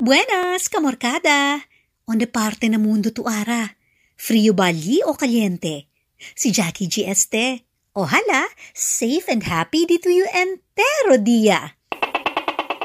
Buenas, kamorkada! Onde parte na mundo tu ara? Frio bali o caliente? Si Jackie G. Este. Ojalá, safe and happy dito you entero dia.